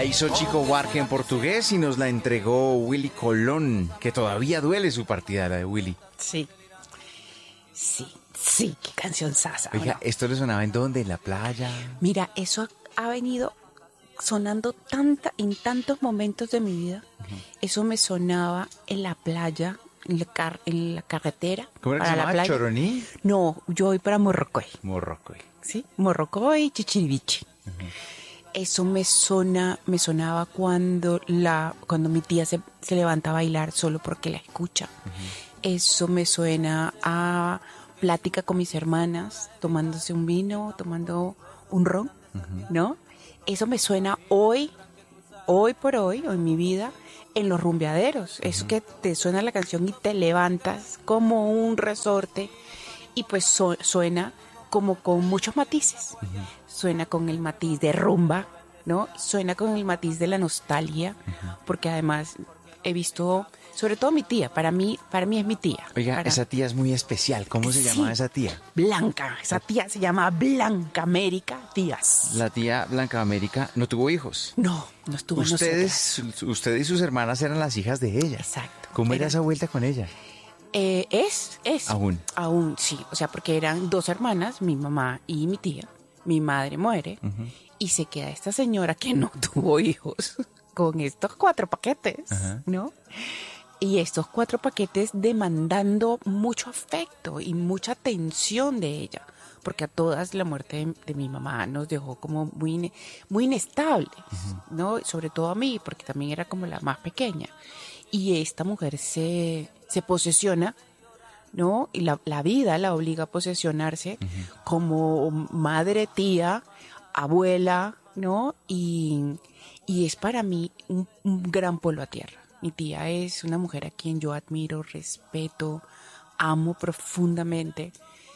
hizo Chico Buarque en portugués y nos la entregó Willy Colón, que todavía duele su partida, la de Willy. Sí, qué canción sasa. Oiga, ¿no? ¿esto le sonaba en dónde? ¿En la playa? Mira, eso ha venido sonando en tantos momentos de mi vida. Eso me sonaba en la playa, en la carretera. ¿Cómo era que para se la llamaba? playa. ¿Choroní? No, yo voy para Morrocoy. Morrocoy. ¿Sí? Morrocoy, Chichiriviche. Eso me sonaba cuando mi tía se levanta a bailar solo porque la escucha. Eso me suena a plática con mis hermanas, tomándose un vino, tomando un ron, ¿no? Eso me suena hoy por hoy, en mi vida, en los rumbeaderos. Eso que te suena la canción y te levantas como un resorte y pues suena como con muchos matices. Suena con el matiz de rumba, ¿no? Suena con el matiz de la nostalgia, porque además he visto, sobre todo mi tía, para mí es mi tía. Oiga, esa tía es muy especial. ¿Cómo se llama esa tía? Blanca, esa tía se llama Blanca América Díaz. La tía Blanca América no tuvo hijos. No estuvo en nosotras. Usted y sus hermanas eran las hijas de ella. Exacto. ¿Cómo era esa vuelta con ella? Es. Aún, sí. O sea, porque eran dos hermanas, mi mamá y mi tía. Mi madre muere y se queda esta señora que no tuvo hijos con estos 4 paquetes, ¿no? Y estos 4 paquetes demandando mucho afecto y mucha atención de ella, porque a todas la muerte de mi mamá nos dejó como muy inestables, ¿no? Sobre todo a mí, porque también era como la más pequeña. Y esta mujer se posesiona, ¿no? Y la vida la obliga a posesionarse como madre, tía, abuela, ¿no? Y es para mí un gran polvo a tierra. Mi tía es una mujer a quien yo admiro, respeto, amo profundamente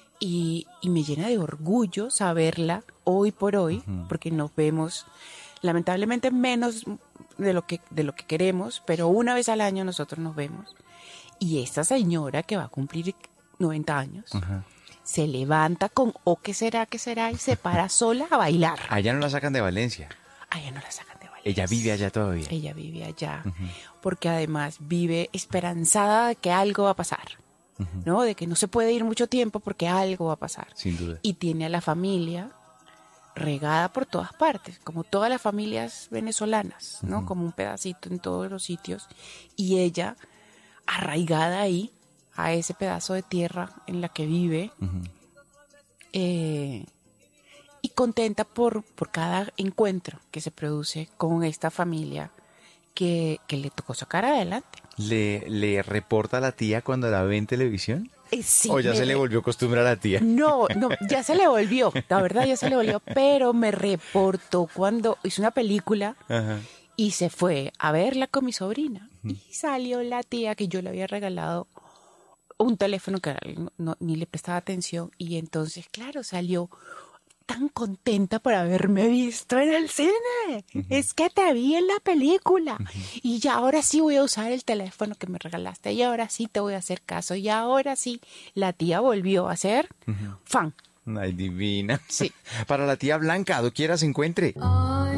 y me llena de orgullo saberla hoy por hoy, porque nos vemos lamentablemente menos de lo que queremos, pero una vez al año nosotros nos vemos. Y esta señora que va a cumplir 90 años se levanta con qué será, y se para sola a bailar. Allá no la sacan de Valencia. Allá no la sacan de Valencia. Ella vive allá todavía. Ella vive allá, porque además vive esperanzada de que algo va a pasar, ¿no? De que no se puede ir mucho tiempo porque algo va a pasar. Sin duda. Y tiene a la familia regada por todas partes, como todas las familias venezolanas, ¿no? Como un pedacito en todos los sitios. Y ella, arraigada ahí, a ese pedazo de tierra en la que vive, y contenta por cada encuentro que se produce con esta familia que le tocó sacar adelante. ¿Le reporta a la tía cuando la ve en televisión? Sí, ¿O ya se le volvió costumbre a la tía? No, ya se le volvió, la verdad ya se le volvió, pero me reportó cuando hizo una película y se fue a verla con mi sobrina. Y salió la tía que yo le había regalado un teléfono que ni le prestaba atención y entonces, claro, salió tan contenta por haberme visto en el cine. Es que te vi en la película. Y ya ahora sí voy a usar el teléfono que me regalaste. Y ahora sí te voy a hacer caso. Y ahora sí, la tía volvió a ser fan. Ay, divina. Sí. Para la tía Blanca, doquiera se encuentre.